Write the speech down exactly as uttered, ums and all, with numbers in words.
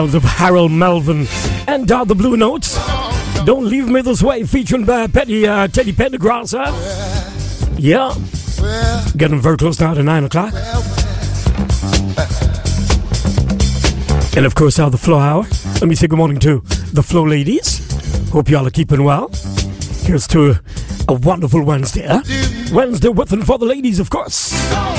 Of Harold Melvin and uh, the Blue Notes. Don't Leave Me This Way, featuring by Petty, uh, Teddy Pendergrass. Huh? Yeah. Getting very close now to nine o'clock. And of course, uh, the Flow Hour. Let me say good morning to the Flow ladies. Hope y'all are keeping well. Here's to a wonderful Wednesday. Huh? Wednesday with and for the ladies, of course.